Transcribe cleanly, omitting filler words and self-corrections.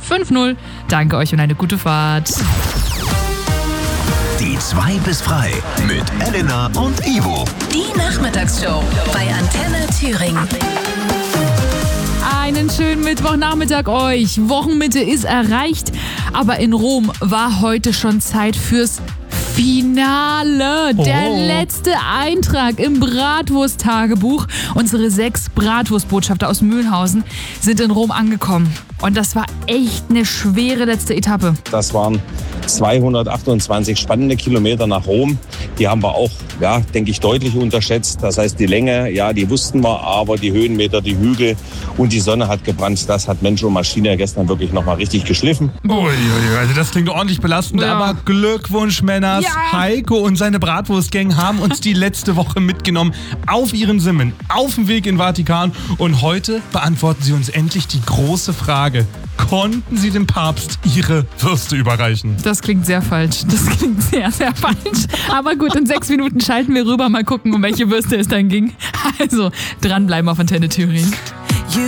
5-0. Danke euch und eine gute Fahrt. Die 2 bis frei mit Elena und Ivo. Die Nachmittagsshow bei Antenne Thüringen. Einen schönen Mittwochnachmittag euch. Wochenmitte ist erreicht, aber in Rom war heute schon Zeit fürs Finale. Der letzte Eintrag im Bratwurst-Tagebuch. Unsere 6 Bratwurstbotschafter aus Mühlhausen sind in Rom angekommen. Und das war echt eine schwere letzte Etappe. Das waren 228 spannende Kilometer nach Rom. Die haben wir auch, denke ich, deutlich unterschätzt. Das heißt, die Länge, die wussten wir, aber die Höhenmeter, die Hügel und die Sonne hat gebrannt. Das hat Mensch und Maschine gestern wirklich nochmal richtig geschliffen. Also das klingt ordentlich belastend, aber Glückwunsch, Männers. Ja. Heiko und seine Bratwurstgang haben uns die letzte Woche mitgenommen auf ihren Simmen, auf dem Weg in Vatikan. Und heute beantworten sie uns endlich die große Frage: Konnten sie dem Papst ihre Würste überreichen? Das klingt sehr falsch. Das klingt sehr, sehr falsch. Aber gut, in 6 Minuten schalten wir rüber, mal gucken, um welche Würste es dann ging. Also, dranbleiben auf Antenne Thüringen.